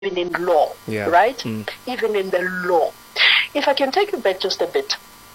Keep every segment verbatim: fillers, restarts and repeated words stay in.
even in law, yeah. right? Mm. Even in the law. If I can take you back just a bit,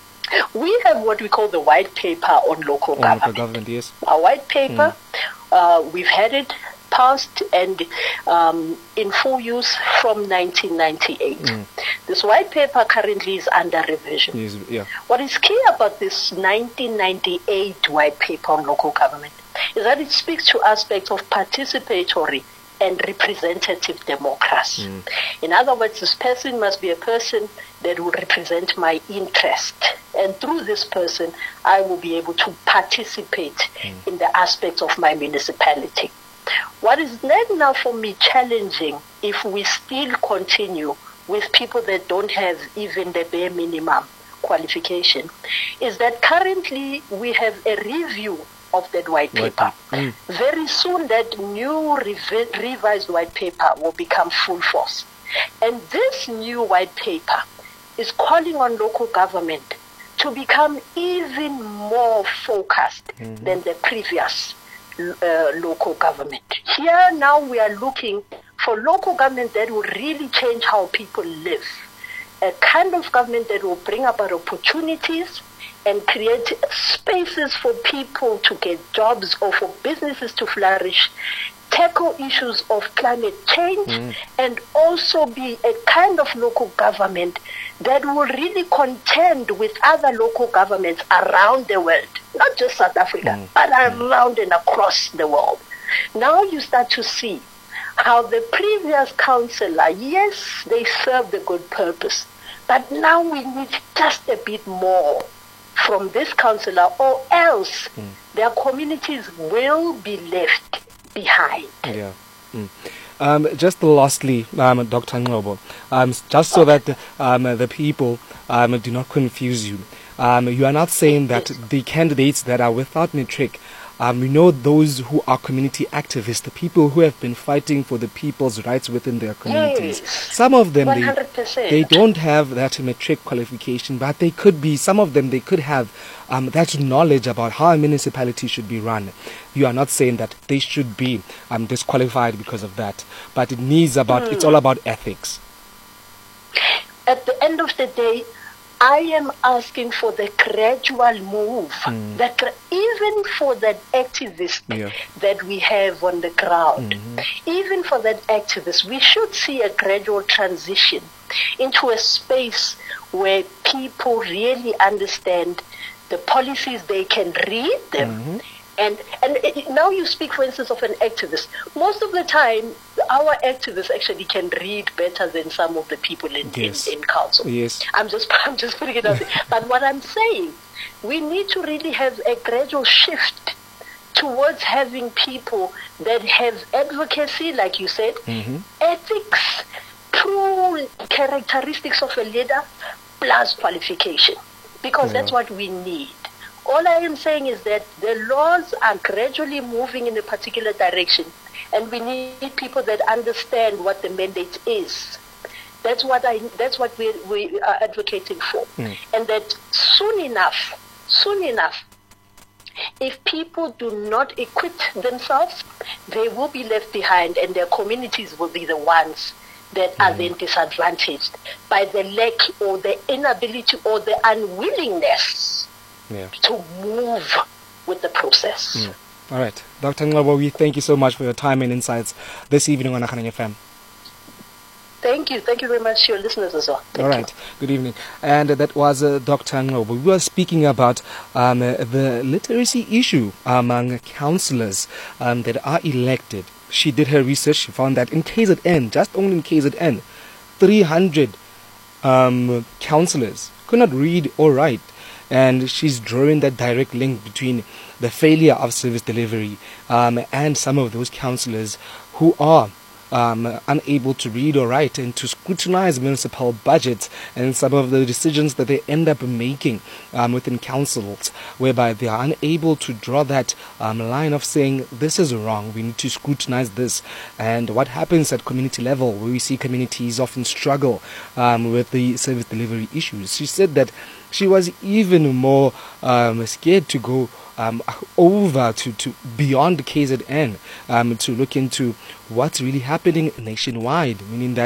we have what we call the white paper on local on government. local government, yes. A white paper, mm. uh, we've had it passed and um, in full use from nineteen ninety-eight. Mm. This white paper currently is under revision. Yes, yeah. What is key about this nineteen ninety-eight white paper on local government is that it speaks to aspects of participatory and representative democracy. Mm. In other words, this person must be a person that will represent my interest. And through this person, I will be able to participate mm. in the aspects of my municipality. What is then now for me challenging, if we still continue with people that don't have even the bare minimum qualification, is that currently we have a review of that white paper. Mm. Very soon that new revi- revised white paper will become full force. And this new white paper is calling on local government to become even more focused mm-hmm. than the previous uh, local government. Here now we are looking for local government that will really change how people live. A kind of government that will bring about opportunities and create spaces for people to get jobs or for businesses to flourish, tackle issues of climate change, mm. and also be a kind of local government that will really contend with other local governments around the world, not just South Africa, mm. but around and across the world. Now you start to see how the previous councillor, yes, they served a good purpose, but now we need just a bit more from this councillor, or else mm. their communities will be left behind. Yeah. Mm. Um, just lastly, um, Doctor Ngcobo, um, just so okay. that um, the people um, do not confuse you, um, you are not saying that yes. the candidates that are without matric, Um, we know those who are community activists, the people who have been fighting for the people's rights within their communities. Yes. Some of them, one hundred percent. they, they don't have that matric qualification, but they could be, some of them, they could have um, that knowledge about how a municipality should be run. You are not saying that they should be um, disqualified because of that, but it needs about, mm. it's all about ethics. At the end of the day, I am asking for the gradual move, mm. that even for that activist yeah. that we have on the ground, mm-hmm. even for that activist, we should see a gradual transition into a space where people really understand the policies, they can read them. Mm-hmm. And and it, now you speak, for instance, of an activist. Most of the time, our activists actually can read better than some of the people in, yes. in, in council. Yes. I'm just I'm just putting it out there. But what I'm saying, we need to really have a gradual shift towards having people that have advocacy, like you said, mm-hmm. ethics, true characteristics of a leader, plus qualification. Because yeah. that's what we need. All I am saying is that the laws are gradually moving in a particular direction, and we need people that understand what the mandate is. That's what I. That's what we we are advocating for, mm. and that soon enough, soon enough, if people do not equip themselves, they will be left behind, and their communities will be the ones that mm. are then disadvantaged by the lack or the inability or the unwillingness. Yeah. to move with the process. Mm. All right. Doctor Ngcobo, we thank you so much for your time and insights this evening on Akhananya F M. Thank you. Thank you very much to your listeners as well. Thank All right. You. Good evening. And uh, that was uh, Doctor Ngcobo. We were speaking about um, uh, the literacy issue among councillors um, that are elected. She did her research. She found that in K Z N, just only in K Z N, three hundred um, councillors could not read or write. And she's drawing that direct link between the failure of service delivery um, and some of those councillors who are um, unable to read or write and to scrutinize municipal budgets and some of the decisions that they end up making um, within councils, whereby they are unable to draw that um, line of saying this is wrong, we need to scrutinize this. And what happens at community level, where we see communities often struggle um, with the service delivery issues. She said that she was even more um, scared to go um, over to, to beyond K Z N um, to look into what's really happening nationwide, meaning that